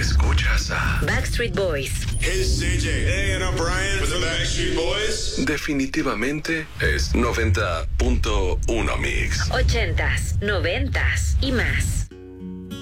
Escuchas a Backstreet Boys. Hey, it's JJ. Hey, and I'm Brian with the Backstreet Boys. Definitivamente es 90.1 Mix. 80s, 90s y más.